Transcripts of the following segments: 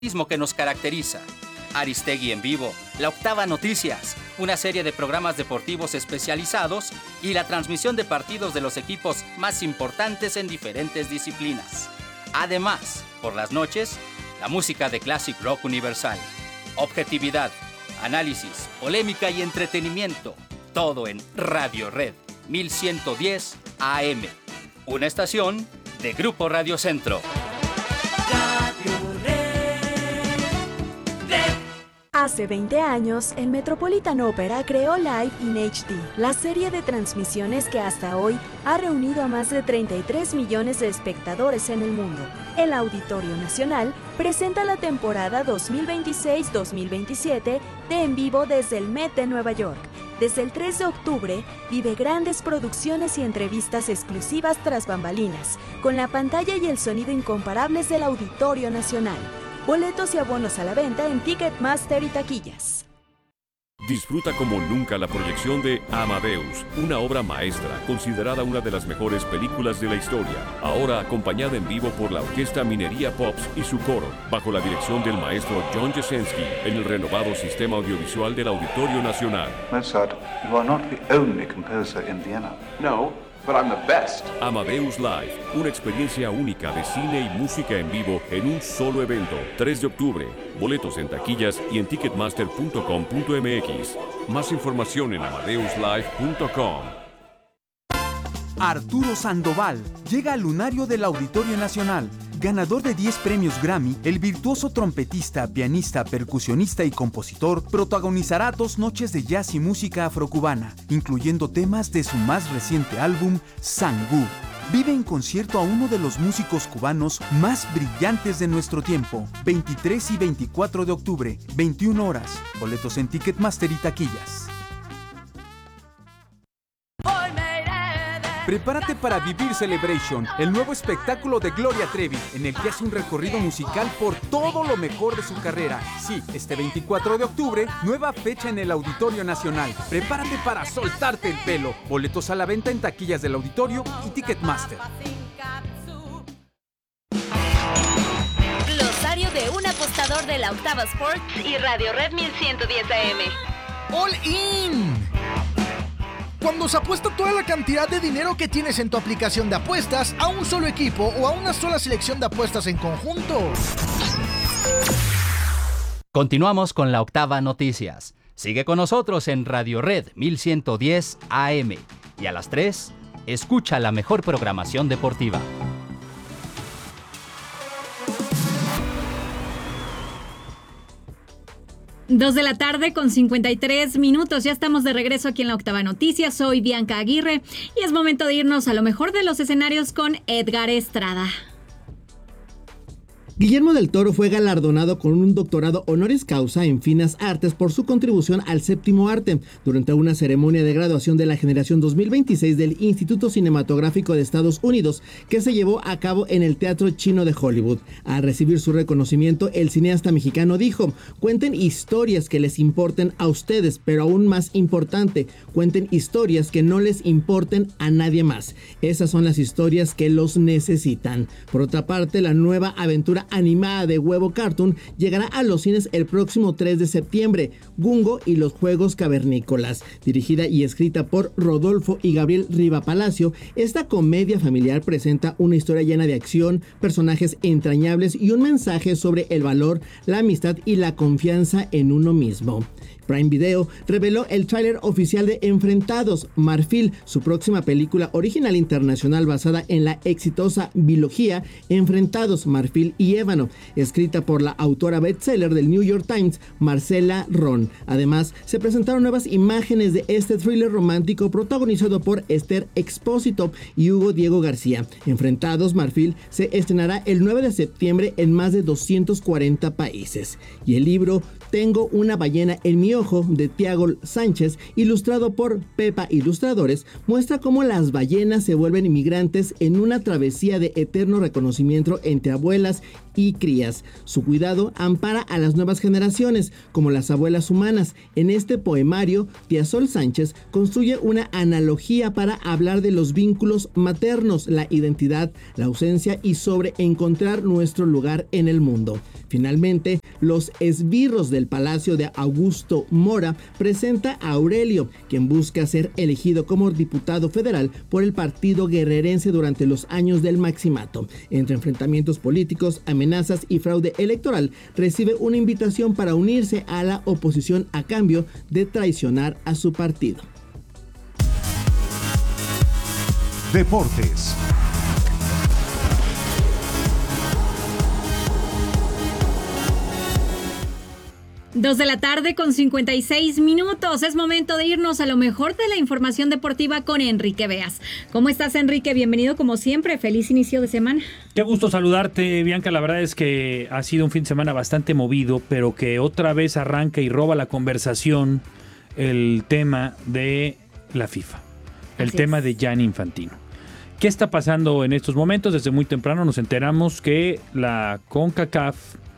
que nos caracteriza. Aristegui en vivo, La Octava Noticias, una serie de programas deportivos especializados y la transmisión de partidos de los equipos más importantes en diferentes disciplinas. Además, por las noches, la música de Classic Rock Universal. Objetividad, análisis, polémica y entretenimiento. Todo en Radio Red 1110 AM. Una estación de Grupo Radio Centro. Hace 20 años, el Metropolitan Opera creó Live in HD, la serie de transmisiones que hasta hoy ha reunido a más de 33 millones de espectadores en el mundo. El Auditorio Nacional presenta la temporada 2026-2027 de En Vivo desde el Met de Nueva York. Desde el 3 de octubre, vive grandes producciones y entrevistas exclusivas tras bambalinas, con la pantalla y el sonido incomparables del Auditorio Nacional. Boletos y abonos a la venta en Ticketmaster y taquillas. Disfruta como nunca la proyección de Amadeus, una obra maestra, considerada una de las mejores películas de la historia. Ahora acompañada en vivo por la Orquesta Minería Pops y su coro, bajo la dirección del maestro John Jasenski, en el renovado sistema audiovisual del Auditorio Nacional. Mozart, you are not the only composer in Vienna. No, but I'm the best. Amadeus Live, una experiencia única de cine y música en vivo en un solo evento. 3 de octubre. Boletos en taquillas y en ticketmaster.com.mx. Más información en amadeuslive.com. Arturo Sandoval llega al lunario del Auditorio Nacional. Ganador de 10 premios Grammy, el virtuoso trompetista, pianista, percusionista y compositor protagonizará 2 noches de jazz y música afrocubana, incluyendo temas de su más reciente álbum, Sangú. Vive en concierto a uno de los músicos cubanos más brillantes de nuestro tiempo. 23 y 24 de octubre, 21 horas. Boletos en Ticketmaster y taquillas. Prepárate para vivir Celebration, el nuevo espectáculo de Gloria Trevi, en el que hace un recorrido musical por todo lo mejor de su carrera. Sí, este 24 de octubre, nueva fecha en el Auditorio Nacional. Prepárate para soltarte el pelo. Boletos a la venta en taquillas del Auditorio y Ticketmaster. Glosario de un apostador de la Octava Sports y Radio Red 1110 AM. All In. Cuando se apuesta toda la cantidad de dinero que tienes en tu aplicación de apuestas a un solo equipo o a una sola selección de apuestas en conjunto. Continuamos con la Octava Noticias. Sigue con nosotros en Radio Red 1110 AM. Y a las 3, escucha la mejor programación deportiva. 2 de la tarde con 53 minutos. Ya estamos de regreso aquí en la Octava Noticias. Soy Bianca Aguirre y es momento de irnos a lo mejor de los escenarios con Edgar Estrada. Guillermo del Toro fue galardonado con un doctorado honoris causa en Finas Artes por su contribución al séptimo arte durante una ceremonia de graduación de la generación 2026 del Instituto Cinematográfico de Estados Unidos, que se llevó a cabo en el Teatro Chino de Hollywood. Al recibir su reconocimiento, el cineasta mexicano dijo: cuenten historias que les importen a ustedes, pero aún más importante, cuenten historias que no les importen a nadie más. Esas son las historias que los necesitan. Por otra parte, la nueva aventura animada de Huevo Cartoon llegará a los cines el próximo 3 de septiembre, Gungo y los Juegos Cavernícolas. Dirigida y escrita por Rodolfo y Gabriel Riva Palacio, esta comedia familiar presenta una historia llena de acción, personajes entrañables y un mensaje sobre el valor, la amistad y la confianza en uno mismo. Prime Video reveló el tráiler oficial de Enfrentados, Marfil, su próxima película original internacional basada en la exitosa biología Enfrentados, Marfil y Ébano, escrita por la autora bestseller del New York Times, Marcela Ron. Además, se presentaron nuevas imágenes de este thriller romántico protagonizado por Esther Expósito y Hugo Diego García. Enfrentados, Marfil se estrenará el 9 de septiembre en más de 240 países. Y el libro Tengo una ballena en mi ojo, de Tiago Sánchez, ilustrado por Pepa Ilustradores, muestra cómo las ballenas se vuelven inmigrantes en una travesía de eterno reconocimiento entre abuelas, y crías. Su cuidado ampara a las nuevas generaciones, como las abuelas humanas. En este poemario, Tía Sol Sánchez construye una analogía para hablar de los vínculos maternos, la identidad, la ausencia y sobre encontrar nuestro lugar en el mundo. Finalmente, Los esbirros del Palacio de Augusto Mora presenta a Aurelio, quien busca ser elegido como diputado federal por el partido guerrerense durante los años del maximato. Entre enfrentamientos políticos, amenazas y fraude electoral, recibe una invitación para unirse a la oposición a cambio de traicionar a su partido. Deportes. Dos de la tarde con 56 minutos. Es momento de irnos a lo mejor de la información deportiva con Enrique Beas. ¿Cómo estás, Enrique? Bienvenido como siempre. Feliz inicio de semana. Qué gusto saludarte, Bianca. La verdad es que ha sido un fin de semana bastante movido, pero que otra vez arranca y roba la conversación el tema de la FIFA. El tema de Gianni Infantino. ¿Qué está pasando en estos momentos? Desde muy temprano nos enteramos que la CONCACAF,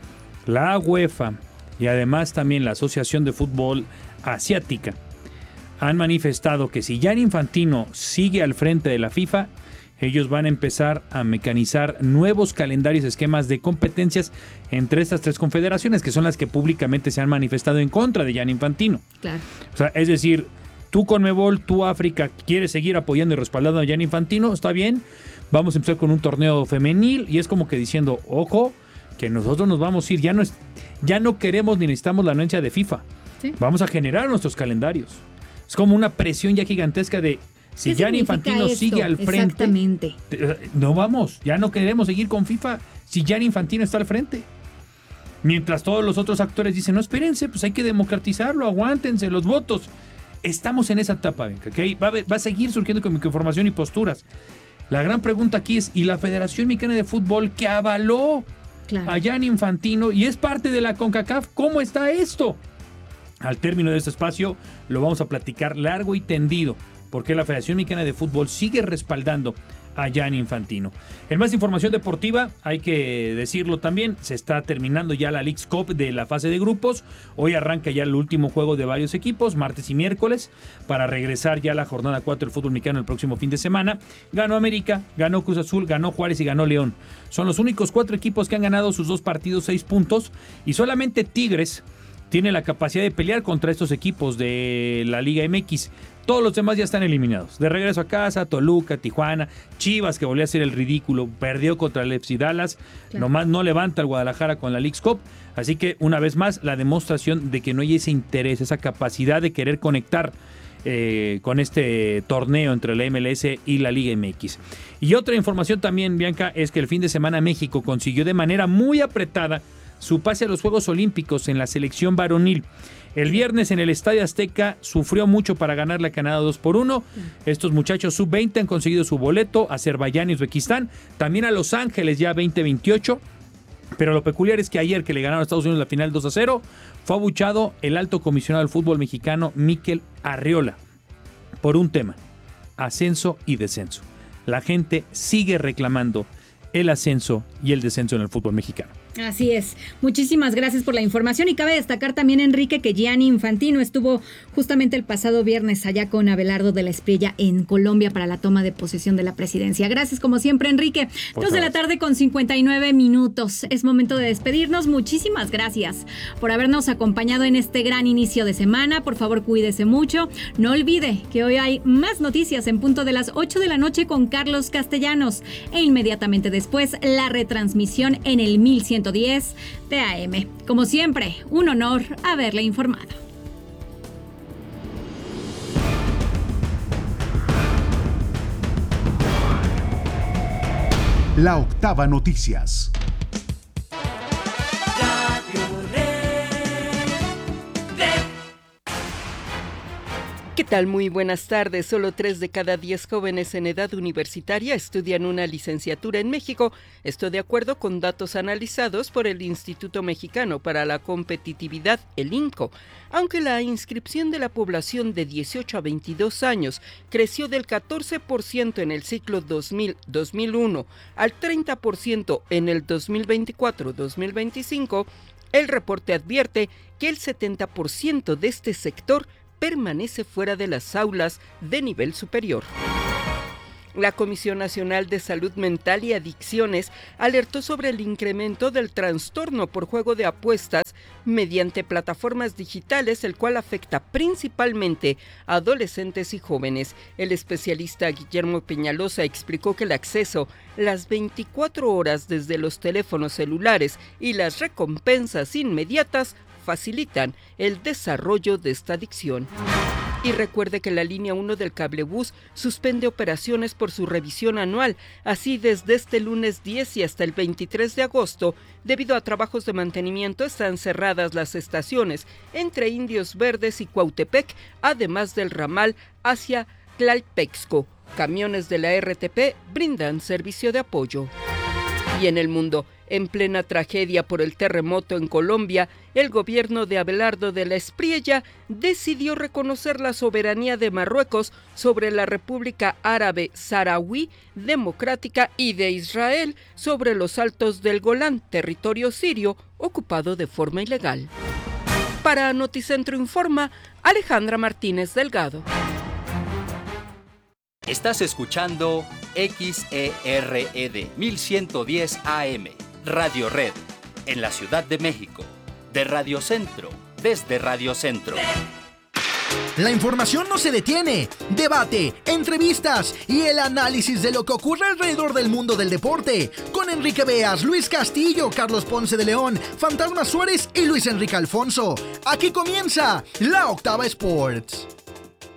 la UEFA y además también la Asociación de Fútbol Asiática han manifestado que si Gianni Infantino sigue al frente de la FIFA, ellos van a empezar a mecanizar nuevos calendarios, esquemas de competencias entre estas tres confederaciones, que son las que públicamente se han manifestado en contra de Gianni Infantino. Claro. O sea, es decir, tú Conmebol, tú África, quieres seguir apoyando y respaldando a Gianni Infantino, está bien, vamos a empezar con un torneo femenil, y es como que diciendo, ojo, que nosotros nos vamos a ir, ya no queremos ni necesitamos la anuencia de FIFA. ¿Sí? Vamos a generar nuestros calendarios. Es como una presión ya gigantesca de si Gianni Infantino sigue al frente. Exactamente. No vamos, ya no queremos seguir con FIFA si Gianni Infantino está al frente. Mientras todos los otros actores dicen, no, espérense, pues hay que democratizarlo, aguántense los votos. Estamos en esa etapa, ¿okay? Va a seguir surgiendo con información y posturas. La gran pregunta aquí es, ¿y la Federación Mexicana de Fútbol que avaló a Gianni Infantino y es parte de la CONCACAF? ¿Cómo está esto? Al término de este espacio lo vamos a platicar largo y tendido, porque la Federación Mexicana de Fútbol sigue respaldando a Gianni Infantino. En más información deportiva, hay que decirlo también, se está terminando ya la Leagues Cup de la fase de grupos. Hoy arranca ya el último juego de varios equipos, martes y miércoles, para regresar ya a la jornada 4 del fútbol mexicano el próximo fin de semana. Ganó América, ganó Cruz Azul, ganó Juárez y ganó León. Son los únicos 4 equipos que han ganado sus 2 partidos 6 puntos, y solamente Tigres tiene la capacidad de pelear contra estos equipos de la Liga MX. Todos los demás ya están eliminados. De regreso a casa, Toluca, Tijuana, Chivas, que volvió a hacer el ridículo, perdió contra el FC Dallas, nomás no levanta el Guadalajara con la Leagues Cup. Así que una vez más la demostración de que no hay ese interés, esa capacidad de querer conectar con este torneo entre la MLS y la Liga MX. Y otra información también, Bianca, es que el fin de semana México consiguió de manera muy apretada su pase a los Juegos Olímpicos en la selección varonil. El viernes en el Estadio Azteca sufrió mucho para ganarle a Canadá 2-1. Estos muchachos sub-20 han conseguido su boleto a Azerbaiyán y Uzbekistán, también a Los Ángeles ya 2028. Pero lo peculiar es que ayer, que le ganaron a Estados Unidos la final 2-0, fue abuchado el alto comisionado del fútbol mexicano, Mikel Arriola, por un tema: ascenso y descenso. La gente sigue reclamando el ascenso y el descenso en el fútbol mexicano. Así es. Muchísimas gracias por la información, y cabe destacar también, Enrique, que Gianni Infantino estuvo justamente el pasado viernes allá con Abelardo de la Espriella en Colombia para la toma de posesión de la presidencia. Gracias como siempre, Enrique. 2 de la tarde con 59 minutos. Es momento de despedirnos. Muchísimas gracias por habernos acompañado en este gran inicio de semana. Por favor, cuídese mucho. No olvide que hoy hay más noticias en punto de las 8 de la noche con Carlos Castellanos, e inmediatamente después la retransmisión en el 1110 de AM. Como siempre, un honor haberle informado. La Octava Noticias. ¿Qué tal? Muy buenas tardes. Solo 3 de cada 10 jóvenes en edad universitaria estudian una licenciatura en México. Esto de acuerdo con datos analizados por el Instituto Mexicano para la Competitividad, el INCO. Aunque la inscripción de la población de 18 a 22 años creció del 14% en el ciclo 2000-2001 al 30% en el 2024-2025, el reporte advierte que el 70% de este sector permanece fuera de las aulas de nivel superior. La Comisión Nacional de Salud Mental y Adicciones alertó sobre el incremento del trastorno por juego de apuestas mediante plataformas digitales, el cual afecta principalmente a adolescentes y jóvenes. El especialista Guillermo Peñalosa explicó que el acceso las 24 horas desde los teléfonos celulares y las recompensas inmediatas facilitan el desarrollo de esta adicción. Y recuerde que la línea 1 del cablebús suspende operaciones por su revisión anual, así desde este lunes 10 y hasta el 23 de agosto, debido a trabajos de mantenimiento están cerradas las estaciones entre Indios Verdes y Cuautepec, además del ramal hacia Tlalpexco. Camiones de la RTP brindan servicio de apoyo. Y en el mundo, en plena tragedia por el terremoto en Colombia, el gobierno de Abelardo de la Espriella decidió reconocer la soberanía de Marruecos sobre la República Árabe Saharaui Democrática y de Israel sobre los Altos del Golán, territorio sirio ocupado de forma ilegal. Para Noticentro Informa, Alejandra Martínez Delgado. Estás escuchando XERED 1110 AM, Radio Red, en la Ciudad de México, de Radio Centro, desde Radio Centro. La información no se detiene. Debate, entrevistas y el análisis de lo que ocurre alrededor del mundo del deporte. Con Enrique Beas, Luis Castillo, Carlos Ponce de León, Fantasma Suárez y Luis Enrique Alfonso. Aquí comienza La Octava Sports.